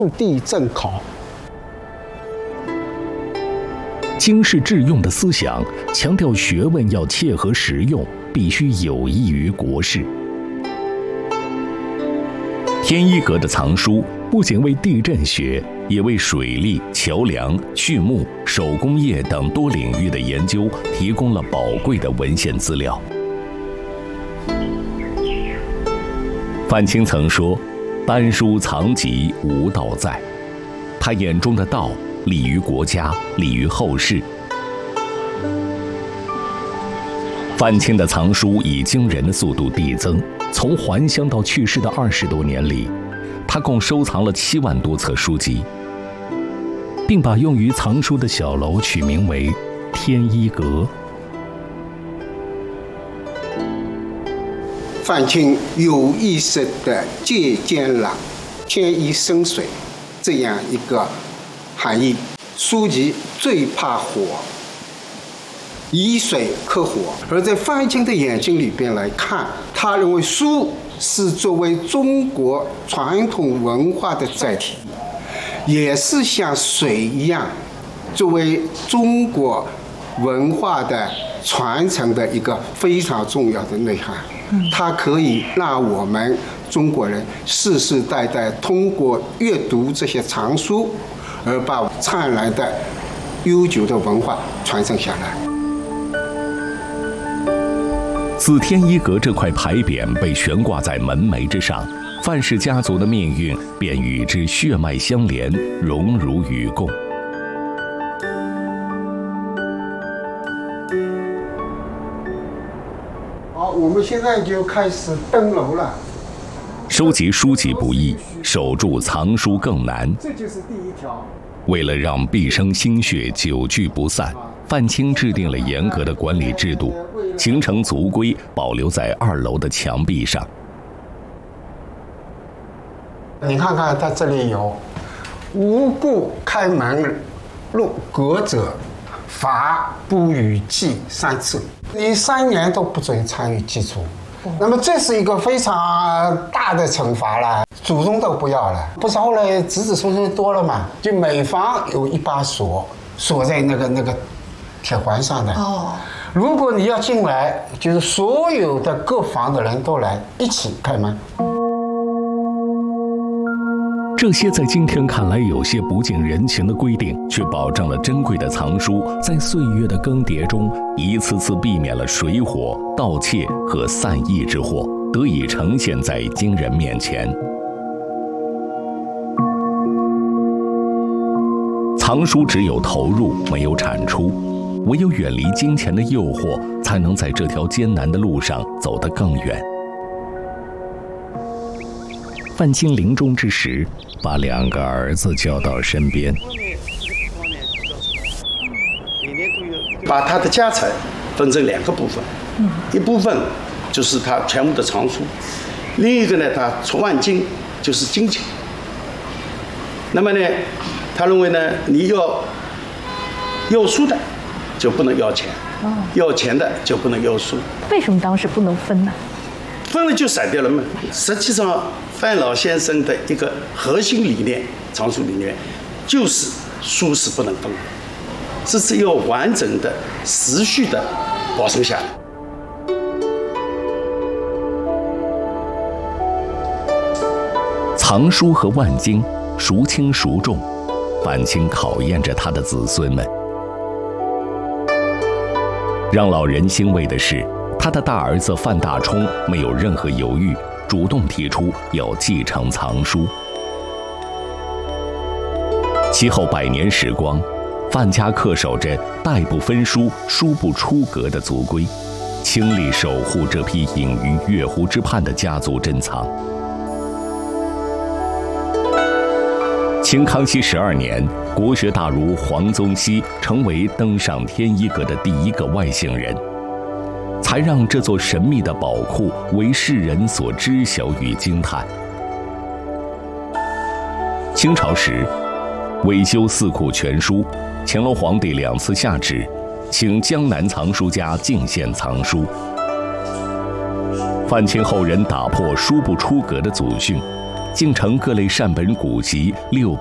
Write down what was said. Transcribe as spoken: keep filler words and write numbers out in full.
地正考。 经世致用的思想强调学问要切合实用，必须有益于国事。天一阁的藏书不仅为地震学，也为水利、桥梁、畜牧、手工业等多领域的研究提供了宝贵的文献资料。范钦曾说：“丹书藏疾，无道在。”他眼中的道利于国家，利于后世。范钦的藏书以惊人的速度递增，从还乡到去世的二十多年里，他共收藏了七万多册书籍，并把用于藏书的小楼取名为天一阁。 范钦有意识地借鉴了天一生水这样一个含义。书籍最怕火，以水克火。而在范钦的眼睛里边来看，他认为书是作为中国传统文化的载体，也是像水一样，作为中国文化的传承的一个非常重要的内涵。它可以让我们中国人世世代代通过阅读这些藏书，而把灿烂的、悠久的文化传承下来。 自天一阁这块牌匾被悬挂在门楣之上，范氏家族的命运便与之血脉相连，荣辱与共。 好，我们现在就开始登楼了。 收集书籍不易，守住藏书更难。 这就是第一条。 为了让毕生心血久聚不散，范钦制定了严格的管理制度，形成族规保留在二楼的墙壁上。 你看看，它这里有“无故开门入阁者，罚不予祭三次”，你三年都不准参与祭祖。那么这是一个非常大的惩罚了，祖宗都不要了。不是后来子子孙孙多了嘛，就每房有一把锁，锁在那个那个铁环上的。哦，如果你要进来，就是所有的各房的人都来一起开门。 这些在今天看来有些不近人情的规定，却保证了珍贵的藏书在岁月的更迭中，一次次避免了水火、盗窃和散佚之祸，得以呈现在今人面前。藏书只有投入，没有产出，唯有远离金钱的诱惑，才能在这条艰难的路上走得更远。范钦临终之时，把两个儿子叫到身边， 把他的家财分成两个部分，一部分就是他全部的藏书，另一个呢，他出万金就是金钱。那么呢，他认为呢，你要要书的就不能要钱，要钱的就不能要书。 为什么当时不能分呢？ 分了就散掉了嘛。实际上，范老先生的一个核心理念，藏书理念，就是书是不能分的，这是要完整的、持续的保存下来。 藏书和万金，孰轻孰重？范钦考验着他的子孙们。让老人欣慰的是，他的大儿子范大冲没有任何犹豫，主动提出要继承藏书。其后百年时光，范家恪守着代不分书、书不出阁的族规，倾力守护这批隐于月湖之畔的家族珍藏。清康熙十二年，国学大儒黄宗羲成为登上天一阁的第一个外姓人，才让这座神秘的宝库为世人所知晓与惊叹。清朝时，为修四库全书，乾隆皇帝两次下旨，请江南藏书家进献藏书。范钦后人打破书不出阁的祖训， 竟成各类善本古籍六